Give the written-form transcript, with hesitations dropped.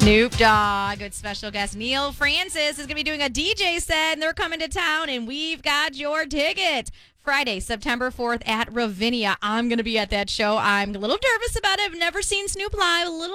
Snoop Dogg with special guest Neil Francis is going to be doing a DJ set, and they're coming to town, and we've got your ticket. Friday, September 4th at Ravinia. I'm going to be at that show. I'm a little nervous about it. I've never seen Snoop live. A little